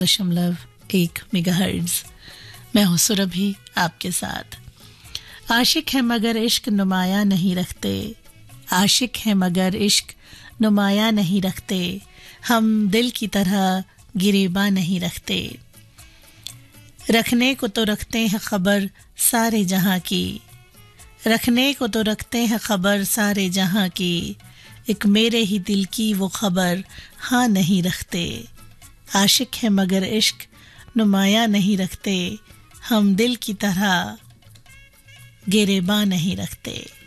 1.1 megahertz. मैं हूँ सुरभि आपके साथ। आशिक है मगर इश्क नुमाया नहीं रखते, आशिक है मगर इश्क नुमाया नहीं रखते, हम दिल की तरह गिरेबा नहीं रखते। रखने को तो रखते हैं खबर सारे जहां की, रखने को तो रखते हैं खबर सारे जहां की, एक मेरे ही दिल की वो खबर हाँ नहीं रखते। आशिक है मगर इश्क नुमाया नहीं रखते, हम दिल की तरह गिरेबा नहीं रखते।